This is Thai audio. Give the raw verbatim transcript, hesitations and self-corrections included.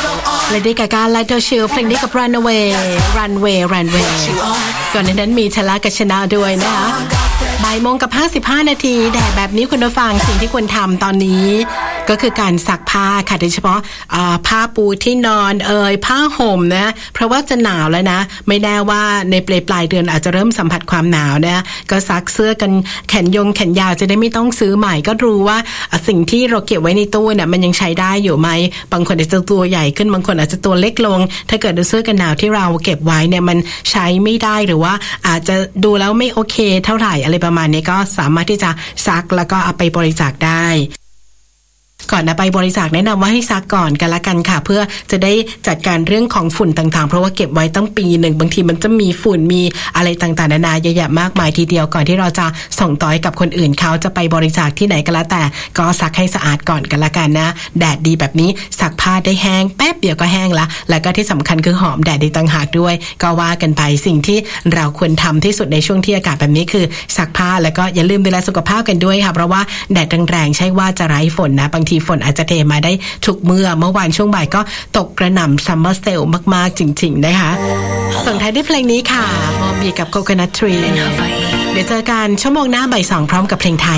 Lady Gaga Light Your Shield เพลงนี้กับ Runaway Runway Runway ก่อนนั้นมีชลากับชนะด้วยนะคะบ่ายโมงกับห้าสิบห้านาทีแดดแบบนี้คุณผู้ฟังสิ่งที่ควรทำตอนนี้ก็คือการซักผ้าค่ะโดยเฉพาะผ้าปูที่นอนเอ่ยผ้าห่มนะเพราะว่าจะหนาวแล้วนะไม่แน่ว่าในปลายปลายเดือนอาจจะเริ่มสัมผัสความหนาวนะก็ซักเสื้อกันแขนยงแขนยาวจะได้ไม่ต้องซื้อใหม่ก็รู้ว่าสิ่งที่เราเก็บไว้ในตู้เนี่ยมันยังใช้ได้อยู่ไหมบางคนอาจจะตัวใหญ่ขึ้นบางคนอาจจะตัวเล็กลงถ้าเกิดดูเสื้อกันหนาวที่เราเก็บไว้เนี่ยมันใช้ไม่ได้หรือว่าอาจจะดูแล้วไม่โอเคเท่าไหร่อะไรประมาณนี้ก็สามารถที่จะซักแล้วก็เอาไปบริจาคได้ก่อนนะไปบริจาคแนะนำว่าให้ซักก่อนกันละกันค่ะเพื่อจะได้จัดการเรื่องของฝุ่นต่างๆเพราะว่าเก็บไว้ตั้งปีหนึ่งบางทีมันจะมีฝุ่นมีอะไรต่างๆนานาเยอะแยะมากมายทีเดียวก่อนที่เราจะส่งต่อให้กับคนอื่นเขาจะไปบริจาคที่ไหนก็แล้วแต่ก็ซักให้สะอาดก่อนกันละกันนะแดดดีแบบนี้ซักผ้าได้แห้งแป๊บเดียวก็แห้งละแล้วก็ที่สำคัญคือหอมแดดดีต่างหากด้วยก็ว่ากันไปสิ่งที่เราควรทำที่สุดในช่วงที่อากาศแบบนี้คือซักผ้าแล้วก็อย่าลืมดูแลสุขภาพกันด้วยค่ะเพราะว่าแดดแรงๆใช่ว่าจะไร้ฝนนะบางทีฝนอาจจะเทมาได้ทุกเมื่อเมื่อวานช่วงบ่ายก็ตกกระหน่ำซัมเมอร์เซลมากๆจริงๆนะคะส่งท้ายด้วยเพลงนี้ค่ะมอมบีกับโคโคนัททรีเดี๋ยวเจอกันชั่วโมงหน้าบ่ายสองพร้อมกับเพลงไทย